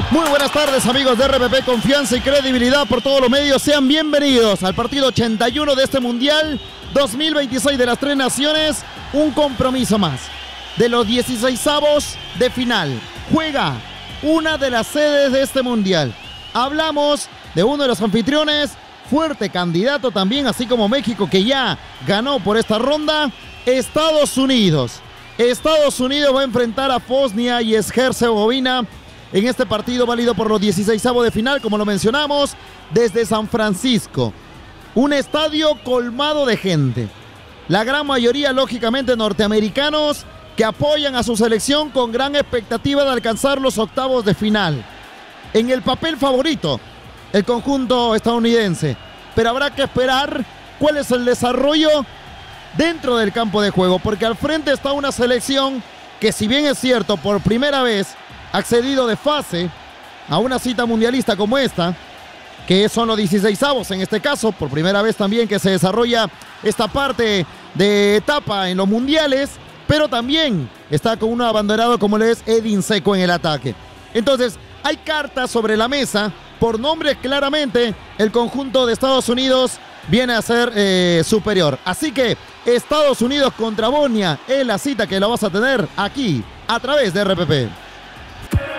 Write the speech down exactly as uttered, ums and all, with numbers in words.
Muy buenas tardes, amigos de R P P, confianza y credibilidad por todos los medios. Sean bienvenidos al partido ochenta y uno de este Mundial dos mil veintiséis de las Tres Naciones. Un compromiso más de los dieciseisavos de final. Juega una de las sedes de este Mundial. Hablamos de uno de los anfitriones, fuerte candidato también, así como México, que ya ganó por esta ronda. Estados Unidos. Estados Unidos va a enfrentar a Bosnia y Herzegovina en este partido válido por los dieciseisavos de final, como lo mencionamos, desde San Francisco. Un estadio colmado de gente. La gran mayoría, lógicamente, norteamericanos que apoyan a su selección con gran expectativa de alcanzar los octavos de final. En el papel favorito, el conjunto estadounidense. Pero habrá que esperar cuál es el desarrollo dentro del campo de juego, porque al frente está una selección que, si bien es cierto, por primera vez accedido de fase a una cita mundialista como esta, que son los dieciseisavos en este caso, por primera vez también que se desarrolla esta parte de etapa en los mundiales, pero también está con un abanderado como le es Edin Dzeko en el ataque. Entonces, hay cartas sobre la mesa, por nombres claramente, el conjunto de Estados Unidos viene a ser eh, superior. Así que Estados Unidos contra Bosnia es la cita que la vas a tener aquí, a través de R P P.